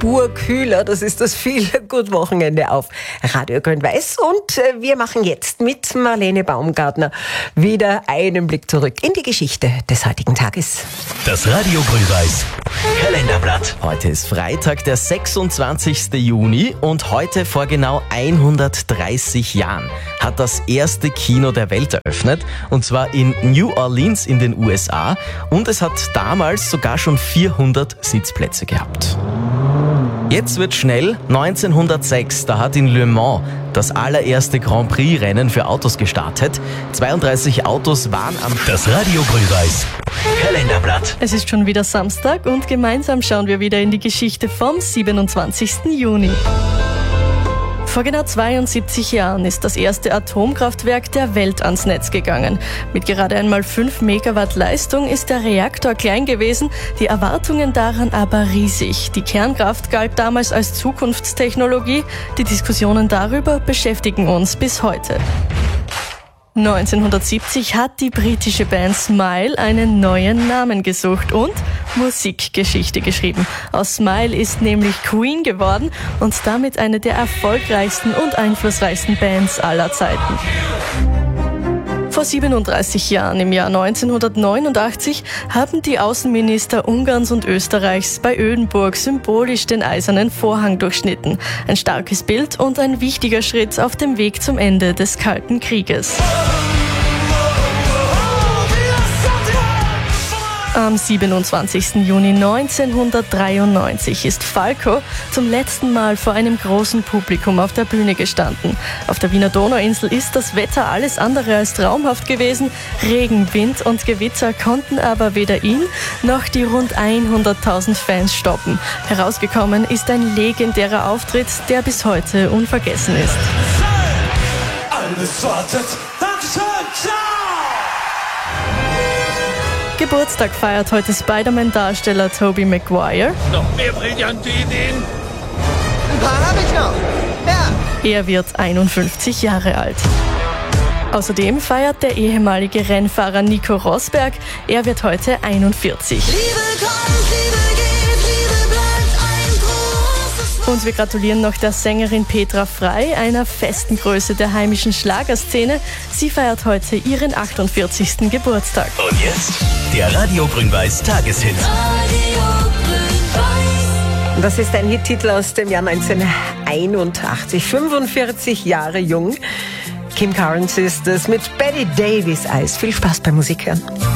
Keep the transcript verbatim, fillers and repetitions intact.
Spur kühler. Das ist das Feel-Good-Wochenende auf Radio Grün-Weiß. Und äh, wir machen jetzt mit Marlene Baumgartner wieder einen Blick zurück in die Geschichte des heutigen Tages. Das Radio Grün-Weiß Kalenderblatt. Heute ist Freitag, der sechsundzwanzigste Juni, und heute vor genau hundertdreißig Jahren hat das erste Kino der Welt eröffnet, und zwar in New Orleans in den U S A, und es hat damals sogar schon vierhundert Sitzplätze gehabt. Jetzt wird schnell. neunzehnhundertsechs, da hat in Le Mans das allererste Grand Prix-Rennen für Autos gestartet. zweiunddreißig Autos waren am Start. Das Radio Grün-Weiß Kalenderblatt. Es ist schon wieder Samstag und gemeinsam schauen wir wieder in die Geschichte vom siebenundzwanzigsten Juni. Vor genau zweiundsiebzig Jahren ist das erste Atomkraftwerk der Welt ans Netz gegangen. Mit gerade einmal fünf Megawatt Leistung ist der Reaktor klein gewesen, die Erwartungen daran aber riesig. Die Kernkraft galt damals als Zukunftstechnologie. Die Diskussionen darüber beschäftigen uns bis heute. neunzehnhundertsiebzig hat die britische Band Smile einen neuen Namen gesucht und Musikgeschichte geschrieben. Aus Smile ist nämlich Queen geworden und damit eine der erfolgreichsten und einflussreichsten Bands aller Zeiten. Vor siebenunddreißig Jahren, im Jahr neunzehnhundertneunundachtzig, haben die Außenminister Ungarns und Österreichs bei Ödenburg symbolisch den eisernen Vorhang durchschnitten. Ein starkes Bild und ein wichtiger Schritt auf dem Weg zum Ende des Kalten Krieges. Am siebenundzwanzigsten Juni neunzehnhundertdreiundneunzig ist Falco zum letzten Mal vor einem großen Publikum auf der Bühne gestanden. Auf der Wiener Donauinsel ist das Wetter alles andere als traumhaft gewesen. Regen, Wind und Gewitter konnten aber weder ihn noch die rund hunderttausend Fans stoppen. Herausgekommen ist ein legendärer Auftritt, der bis heute unvergessen ist. Alles wartet. Geburtstag feiert heute Spider-Man-Darsteller Tobey Maguire. Noch mehr brillante Ideen? Ein paar habe ich noch. Ja. Er wird einundfünfzig Jahre alt. Außerdem feiert der ehemalige Rennfahrer Nico Rosberg. Er wird heute einundvierzig. Liebe kommt, Liebe geht, Liebe bleibt ein großes... Und wir gratulieren noch der Sängerin Petra Frey, einer festen Größe der heimischen Schlagerszene. Sie feiert heute ihren achtundvierzigsten Geburtstag. Und jetzt der Radio Grün-Weiß Tageshit. Radio Grün-Weiß. Das ist ein Hittitel aus dem Jahr neunzehnhunderteinundachtzig, fünfundvierzig Jahre jung. Kim Carnes ist es mit Betty Davis Eyes. Viel Spaß beim Musik hören.